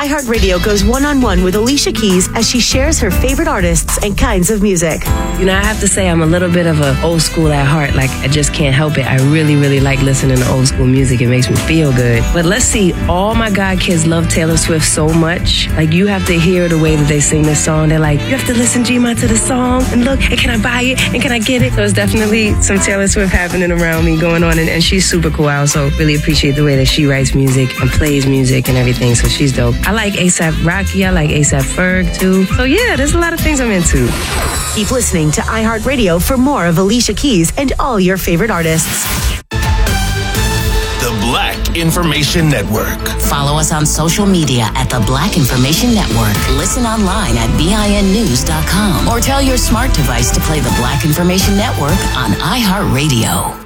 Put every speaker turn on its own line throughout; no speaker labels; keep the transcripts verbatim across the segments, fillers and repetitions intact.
iHeartRadio goes one-on-one with Alicia Keys as she shares her favorite artists and kinds of music.
You know, I have to say I'm a little bit of an old school at heart. Like, I just can't help it. I really, really like listening to old school music. It makes me feel good. But let's see, all my God kids love Taylor Swift so much. Like, you have to hear the way that they sing this song. They're like, you have to listen, G-Ma, to the song. And look, and can I buy it? And can I get it? So it's definitely some Taylor Swift happening around me going on. And, and she's super cool. I also really appreciate the way that she writes music and plays music and everything. So she's dope. I like A$AP Rocky. I like A$AP Ferg, too. So yeah, there's a lot of things I'm into.
Keep listening to iHeartRadio for more of Alicia Keys and all your favorite artists.
The Black Information Network.
Follow us on social media at The Black Information Network. Listen online at B I N news dot com or tell your smart device to play The Black Information Network on iHeartRadio.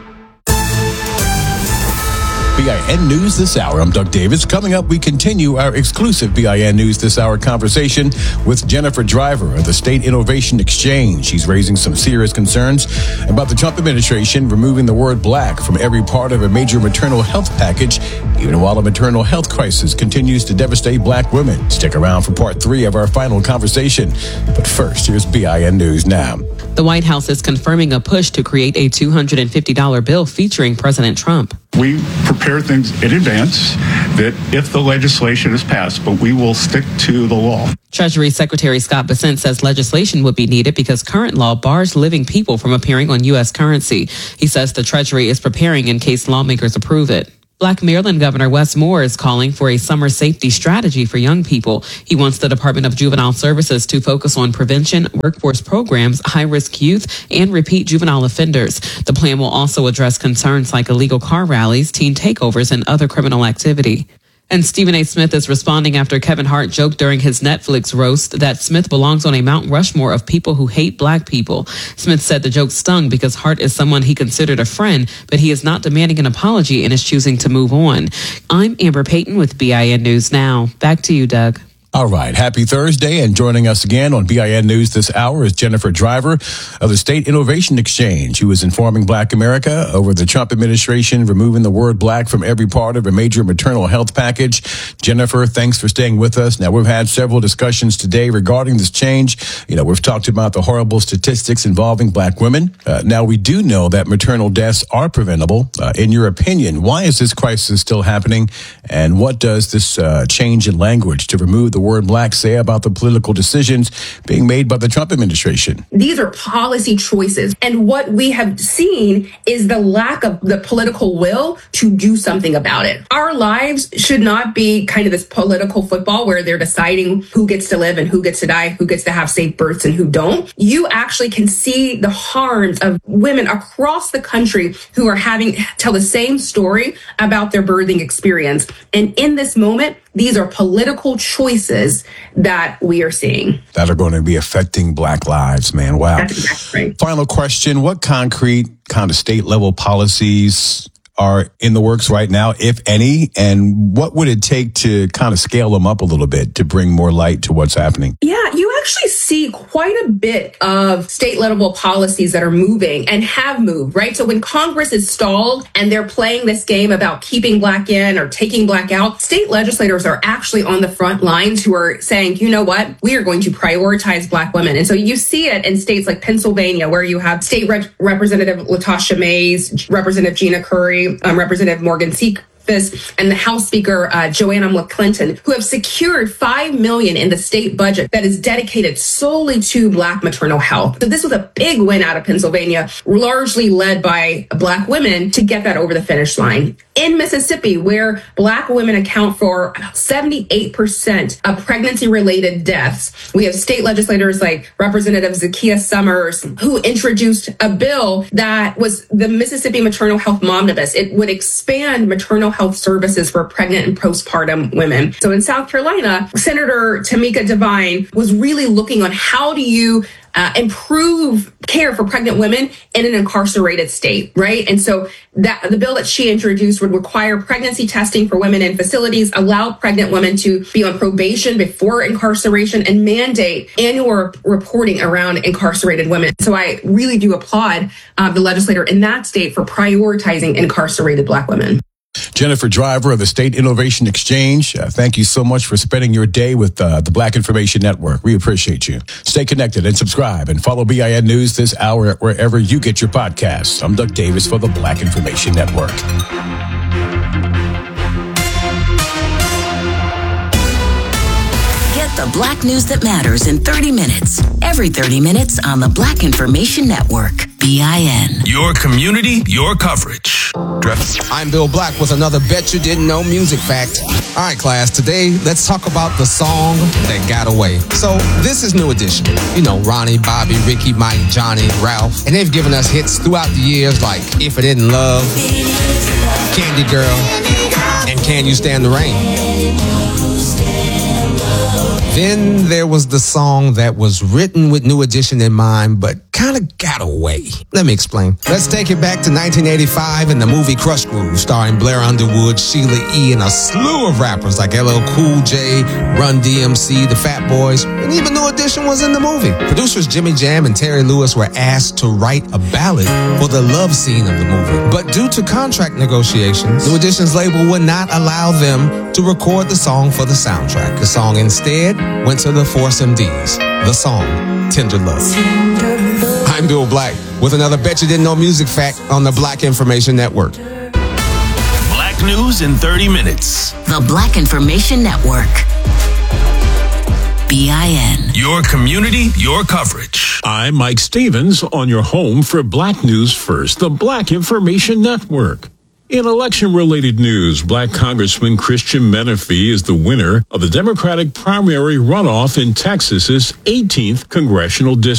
B I N News This Hour. I'm Doug Davis. Coming up, we continue our exclusive B I N News This Hour conversation with Jennifer Driver of the State Innovation Exchange. She's raising some serious concerns about the Trump administration removing the word black from every part of a major maternal health package, even while a maternal health crisis continues to devastate black women. Stick around for part three of our final conversation. But first, here's B I N News Now.
The White House is confirming a push to create a two hundred fifty dollars bill featuring President Trump.
We prepare things in advance that if the legislation is passed, but we will stick to the law.
Treasury Secretary Scott Bessent says legislation would be needed because current law bars living people from appearing on U S currency. He says the Treasury is preparing in case lawmakers approve it. Black Maryland Governor Wes Moore is calling for a summer safety strategy for young people. He wants the Department of Juvenile Services to focus on prevention, workforce programs, high-risk youth, and repeat juvenile offenders. The plan will also address concerns like illegal car rallies, teen takeovers, and other criminal activity. And Stephen A. Smith is responding after Kevin Hart joked during his Netflix roast that Smith belongs on a Mount Rushmore of people who hate black people. Smith said the joke stung because Hart is someone he considered a friend, but he is not demanding an apology and is choosing to move on. I'm Amber Payton with B I N News Now. Back to you, Doug.
All right. Happy Thursday. And joining us again on B I N News This Hour is Jennifer Driver of the State Innovation Exchange, who is informing Black America over the Trump administration removing the word black from every part of a major maternal health package. Jennifer, thanks for staying with us. Now, we've had several discussions today regarding this change. You know, we've talked about the horrible statistics involving black women. Uh, now, we do know that maternal deaths are preventable. Uh, in your opinion, why is this crisis still happening? And what does this uh, change in language to remove the word black say about the political decisions being made by the Trump administration?
These are policy choices. And what we have seen is the lack of the political will to do something about it. Our lives should not be kind of this political football where they're deciding who gets to live and who gets to die, who gets to have safe births and who don't. You actually can see the harms of women across the country who are having tell the same story about their birthing experience. And in this moment, these are political choices that we are seeing
that are going to be affecting black lives, man. Wow.
That's exactly right.
Final question. What concrete kind of state level policies are in the works right now, if any, and what would it take to kind of scale them up a little bit to bring more light to what's happening?
Yeah, you actually see quite a bit of state level policies that are moving and have moved, right? So when Congress is stalled and they're playing this game about keeping black in or taking black out, state legislators are actually on the front lines who are saying, you know what, we are going to prioritize black women. And so you see it in states like Pennsylvania, where you have State Rep- Representative Latasha Mays, Representative Gina Curry, Um, Representative Morgan Seek and the House Speaker, uh, Joanna McClinton, who have secured five million dollars in the state budget that is dedicated solely to black maternal health. So this was a big win out of Pennsylvania, largely led by black women to get that over the finish line. In Mississippi, where black women account for about seventy-eight percent of pregnancy-related deaths, we have state legislators like Representative Zakiya Summers, who introduced a bill that was the Mississippi Maternal Health Momnibus. It would expand maternal health services for pregnant and postpartum women. So in South Carolina, Senator Tamika Devine was really looking on how do you Uh, improve care for pregnant women in an incarcerated state, right? And so that the bill that she introduced would require pregnancy testing for women in facilities, allow pregnant women to be on probation before incarceration, and mandate annual reporting around incarcerated women. So I really do applaud uh, the legislator in that state for prioritizing incarcerated black women.
Jennifer Driver of the State Innovation Exchange, uh, thank you so much for spending your day with uh, the Black Information Network. We appreciate you. Stay connected and subscribe and follow B I N News this hour wherever you get your podcasts. I'm Doug Davis for the Black Information Network.
Get the Black news that matters in thirty minutes. Every thirty minutes on the Black Information Network. B I N.
Your community, your coverage.
I'm Bill Black with another Bet You Didn't Know music fact. All right, class, today let's talk about the song that got away. So this is New Edition. You know, Ronnie, Bobby, Ricky, Mike, Johnny, Ralph. And they've given us hits throughout the years like If It Isn't Love, Candy Girl, and Can You Stand the Rain? Then there was the song that was written with New Edition in mind, but kind of got away. Let me explain. Let's take it back to nineteen eighty-five in the movie Crush Groove, starring Blair Underwood, Sheila E., and a slew of rappers like L L Cool J, Run D M C, the Fat Boys, and even New Edition was in the movie. Producers Jimmy Jam and Terry Lewis were asked to write a ballad for the love scene of the movie. But due to contract negotiations, New Edition's label would not allow them to record the song for the soundtrack. The song instead went to the Force M Ds. The song, Tender Love. I'm Bill Black with another Bet You Didn't Know music fact on the Black Information Network.
Black news in thirty minutes.
The Black Information Network. B I N.
Your community, your coverage.
I'm Mike Stevens on your home for Black News First, the Black Information Network. In election-related news, Black Congressman Christian Menifee is the winner of the Democratic primary runoff in Texas's eighteenth congressional district.